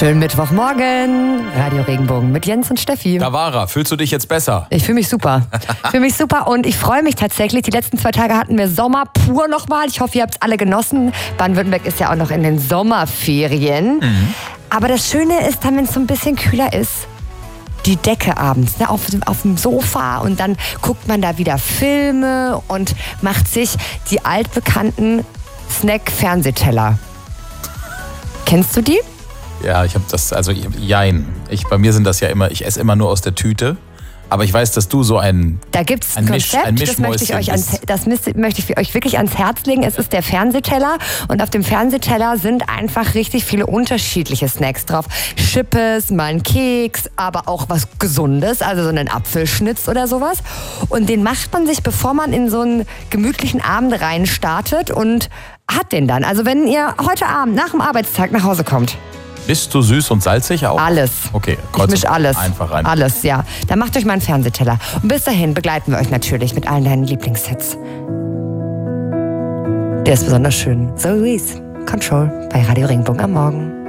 Schönen Mittwochmorgen, Radio Regenbogen mit Jens und Steffi. Da war er. Fühlst du dich jetzt besser? Ich fühle mich super. Und ich freue mich tatsächlich. Die letzten 2 Tage hatten wir Sommer pur nochmal. Ich hoffe, ihr habt es alle genossen. Baden-Württemberg ist ja auch noch in den Sommerferien. Aber das Schöne ist dann, wenn es so ein bisschen kühler ist, die Decke abends, ne, auf dem Sofa, und dann guckt man da wieder Filme und macht sich die altbekannten Snack-Fernsehteller. Kennst du die? Ja, ich habe das, also jein. Bei mir sind das ja immer, ich esse immer nur aus der Tüte. Aber ich weiß, dass du so Da gibt es ein Konzept, das möchte ich euch wirklich ans Herz legen. Es ist der Fernsehteller, und auf dem Fernsehteller sind einfach richtig viele unterschiedliche Snacks drauf. Chippes, mal ein Keks, aber auch was Gesundes, also so einen Apfelschnitz oder sowas. Und den macht man sich, bevor man in so einen gemütlichen Abend rein startet, und hat den dann. Also wenn ihr heute Abend nach dem Arbeitstag nach Hause kommt. Bist du süß und salzig auch? Alles. Okay, ich mische alles. Einfach rein. Alles, ja. Dann macht euch mal einen Fernsehteller. Und bis dahin begleiten wir euch natürlich mit allen deinen Lieblingshits. Der ist besonders schön. So Louise, Control bei Radio Regenbogen am Morgen.